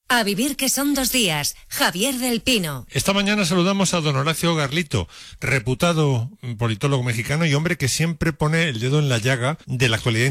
A vivir que son 2 días. Javier del Pino. Esta mañana saludamos a don Horacio Garlito, reputado politólogo mexicano y hombre que siempre pone el dedo en la llaga de la actualidad